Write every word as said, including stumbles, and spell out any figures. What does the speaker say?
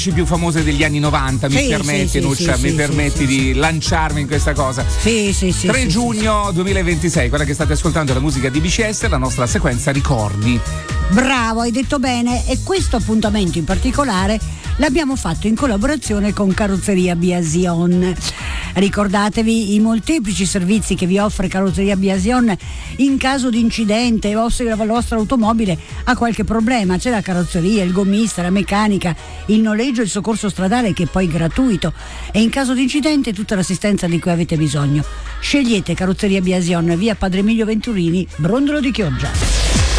più famose degli anni novanta, mi Sì, permetti, sì, Nuccia, sì, mi sì, permetti sì, di sì. lanciarmi in questa cosa. Sì, sì, sì. tre sì, giugno duemilaventisei, quella che state ascoltando è la musica di B C S, la nostra sequenza ricordi. Bravo, hai detto bene. E questo appuntamento in particolare l'abbiamo fatto in collaborazione con Carrozzeria Biasion. Ricordatevi i molteplici servizi che vi offre Carrozzeria Biasion in caso di incidente o se la vostra automobile ha qualche problema. C'è la carrozzeria, il gommista, la meccanica, il noleggio e il soccorso stradale, che è poi gratuito, e in caso di incidente tutta l'assistenza di cui avete bisogno. Scegliete Carrozzeria Biasion, via Padre Emilio Venturini, Brondolo di Chioggia.